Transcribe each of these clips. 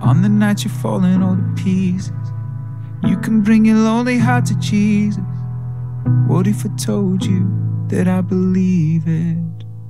On the night you're falling all to pieces, you can bring your lonely heart to Jesus. What if I told you that I believe it?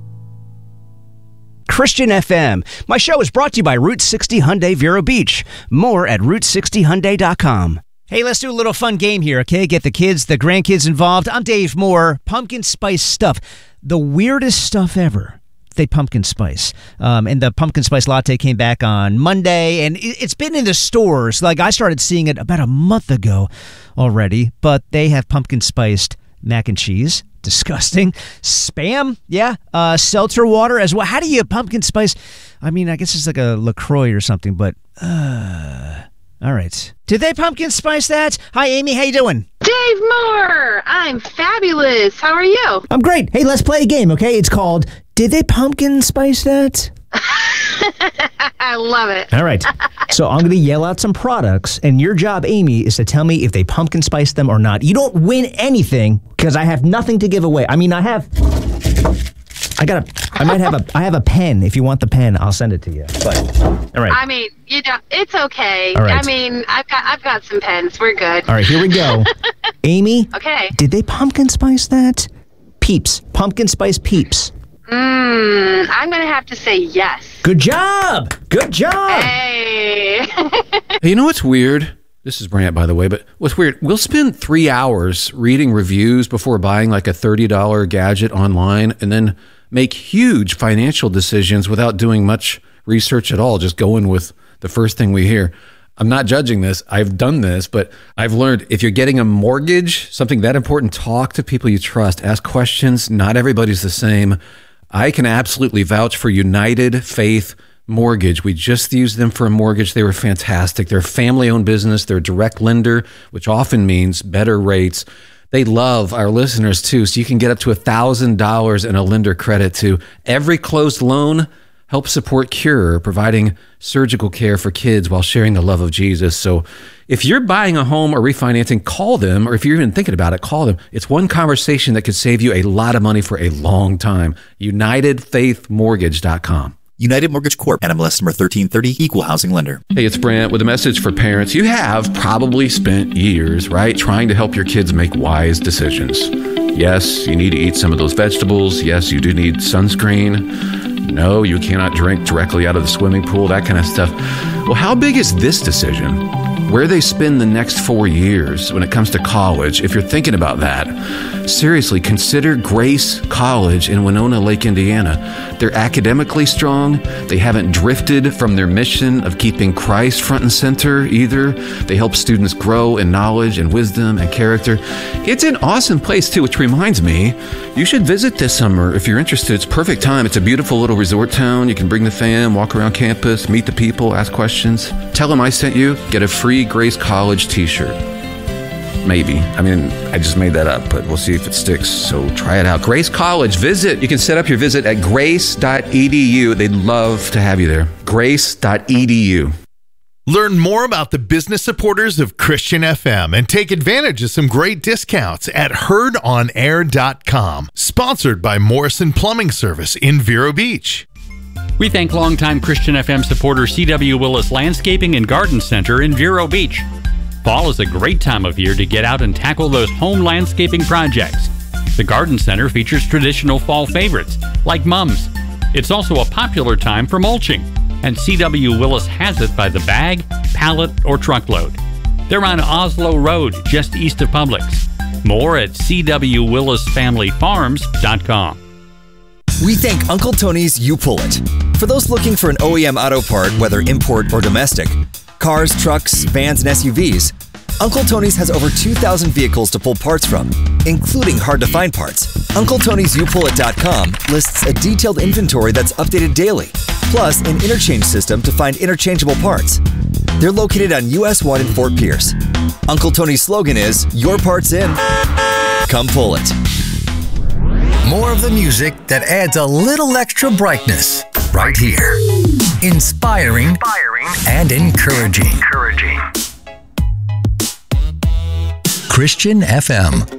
Christian FM. My show is brought to you by Route 60 Hyundai Vero Beach. More at Route60Hyundai.com. Hey, let's do a little fun game here, okay? Get the kids, the grandkids involved. I'm Dave Moore. Pumpkin spice stuff. The weirdest stuff ever. They pumpkin spice. And the pumpkin spice latte came back on Monday, and it's been in the stores. Like, I started seeing it about a month ago already, but they have pumpkin spiced mac and cheese. Disgusting. Spam, yeah. Seltzer water as well. How do you pumpkin spice? I mean, I guess it's like a LaCroix or something, but all right. Did they pumpkin spice that? Hi, Amy. How you doing? Dave Moore. I'm fabulous. How are you? I'm great. Hey, let's play a game, okay? It's called Did They Pumpkin Spice That? I love it. All right. So I'm going to yell out some products, and your job, Amy, is to tell me if they pumpkin spice them or not. You don't win anything because I have nothing to give away. I mean, I have a pen. If you want the pen, I'll send it to you. But all right. I mean, it's okay. All right. I mean, I've got some pens. We're good. All right, here we go. Amy. Okay. Did they pumpkin spice that? Peeps. Pumpkin spice Peeps. I'm going to have to say yes. Good job. Good job. Hey. Hey, you know what's weird? This is Brant, by the way, but what's weird, we'll spend 3 hours reading reviews before buying like a $30 gadget online and then make huge financial decisions without doing much research at all, just going with the first thing we hear. I'm not judging this. I've done this, but I've learned if you're getting a mortgage, something that important, talk to people you trust, ask questions. Not everybody's the same. I can absolutely vouch for United Faith Mortgage. We just used them for a mortgage. They were fantastic. They're a family-owned business. They're a direct lender, which often means better rates. They love our listeners, too, so you can get up to $1,000 in a lender credit to every closed loan. Help support Cure, providing surgical care for kids while sharing the love of Jesus. So if you're buying a home or refinancing, call them, or if you're even thinking about it, call them. It's one conversation that could save you a lot of money for a long time. UnitedFaithMortgage.com. United Mortgage Corp. NMLS number 1330, Equal Housing Lender. Hey, it's Brant with a message for parents. You have probably spent years, right, trying to help your kids make wise decisions. Yes, you need to eat some of those vegetables. Yes, you do need sunscreen. No, you cannot drink directly out of the swimming pool, that kind of stuff. Well, how big is this decision? Where they spend the next 4 years when it comes to college, if you're thinking about that, seriously, consider Grace College in Winona Lake, Indiana. They're academically strong. They haven't drifted from their mission of keeping Christ front and center either. They help students grow in knowledge and wisdom and character. It's an awesome place too, which reminds me, you should visit this summer if you're interested. It's perfect time. It's a beautiful little resort town. You can bring the fam, walk around campus, meet the people, ask questions. Tell them I sent you. Get a free Grace College t-shirt. Maybe. I mean, I just made that up, but we'll see if it sticks. So try it out. Grace College. Visit. You can set up your visit at grace.edu. They'd love to have you there. Grace.edu. Learn more about the business supporters of Christian FM and take advantage of some great discounts at heardonair.com. Sponsored by Morrison Plumbing Service in Vero Beach. We thank longtime Christian FM supporter C.W. Willis Landscaping and Garden Center in Vero Beach. Fall is a great time of year to get out and tackle those home landscaping projects. The Garden Center features traditional fall favorites, like mums. It's also a popular time for mulching, and C.W. Willis has it by the bag, pallet, or truckload. They're on Oslo Road, just east of Publix. More at cwwillisfamilyfarms.com. We thank Uncle Tony's You Pull It. For those looking for an OEM auto part, whether import or domestic, cars, trucks, vans, and SUVs, Uncle Tony's has over 2,000 vehicles to pull parts from, including hard-to-find parts. UncleTony'sYouPullIt.com lists a detailed inventory that's updated daily, plus an interchange system to find interchangeable parts. They're located on US 1 in Fort Pierce. Uncle Tony's slogan is, your part's in. Come pull it. More of the music that adds a little extra brightness right here. Inspiring and encouraging. Christian FM.